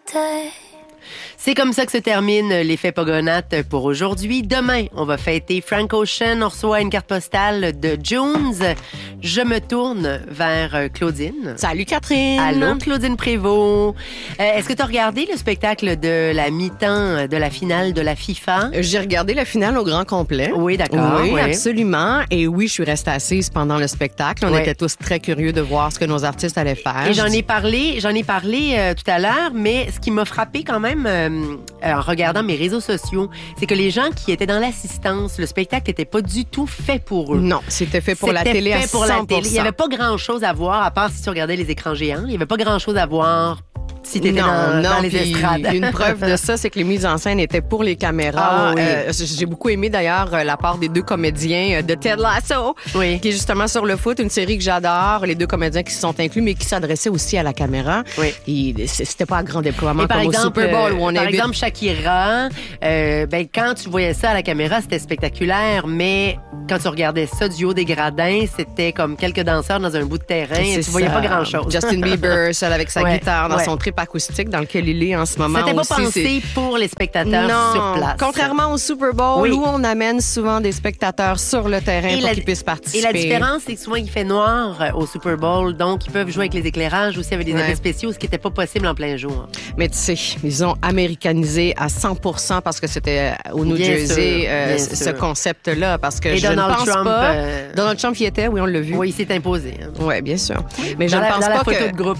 day. C'est comme ça que se termine l'effet Pogonates pour aujourd'hui. Demain, on va fêter Frank Ocean. On reçoit une carte postale de Jones. Je me tourne vers Claudine. Salut Catherine. Allô, Claudine Prévost. Est-ce que tu as regardé le spectacle de la mi-temps de la finale de la FIFA? J'ai regardé la finale au grand complet. Oui, d'accord. Oui, absolument. Et oui, je suis restée assise pendant le spectacle. On était tous très curieux de voir ce que nos artistes allaient faire. Et j'en ai parlé tout à l'heure, mais ce qui m'a frappé quand même en regardant mes réseaux sociaux, c'est que les gens qui étaient dans l'assistance, le spectacle n'était pas du tout fait pour eux. Non, c'était fait pour la télé à 100%. Il n'y avait pas grand-chose à voir, à part si tu regardais les écrans géants. Il n'y avait pas grand-chose à voir si t'étais dans les estrades. Une preuve de ça, c'est que les mises en scène étaient pour les caméras. Ah, oui. J'ai beaucoup aimé d'ailleurs la part des deux comédiens de Ted Lasso, qui est justement sur le foot, une série que j'adore. Les deux comédiens qui se sont inclus, mais qui s'adressaient aussi à la caméra. Oui. Et c'était pas à grand déploiement comme au Super Bowl où on par exemple, Shakira, quand tu voyais ça à la caméra, c'était spectaculaire, mais quand tu regardais ça du haut des gradins, c'était comme quelques danseurs dans un bout de terrain et tu voyais pas grand-chose. Justin Bieber, seul avec sa guitare dans son trip acoustique dans lequel il est en ce moment. C'était pas aussi, pensé pour les spectateurs sur place. Contrairement au Super Bowl où on amène souvent des spectateurs sur le terrain pour qu'ils puissent participer. Et la différence, c'est que souvent il fait noir au Super Bowl, donc ils peuvent jouer avec les éclairages aussi avec des effets spéciaux, ce qui n'était pas possible en plein jour. Mais tu sais, ils ont américanisé à 100% parce que c'était au New Jersey ce concept-là, parce que et je Donald ne pense Trump, pas... Donald Trump y était, oui, on l'a vu. Oui, il s'est imposé. Oui, bien sûr. Mais je ne pense pas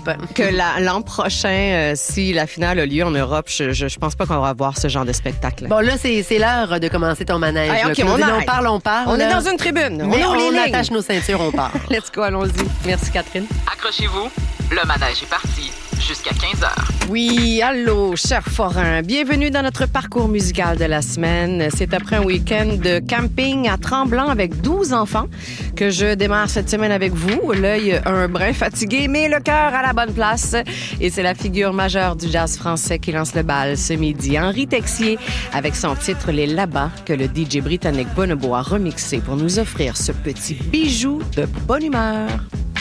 que l'an prochain, si la finale a lieu en Europe, je pense pas qu'on va voir ce genre de spectacle. Bon, là, c'est l'heure de commencer ton manège. Hey, okay, on parle. On est dans une tribune. Mais on attache nos ceintures, on part. Let's go, allons-y. Merci, Catherine. Accrochez-vous, le manège est parti. Jusqu'à 15h. Oui, allô, chers forains. Bienvenue dans notre parcours musical de la semaine. C'est après un week-end de camping à Tremblant avec 12 enfants que je démarre cette semaine avec vous. L'œil un brin fatigué, mais le cœur à la bonne place. Et c'est la figure majeure du jazz français qui lance le bal ce midi. Henri Texier avec son titre « Les Là-bas » que le DJ britannique Bonobo a remixé pour nous offrir ce petit bijou de bonne humeur.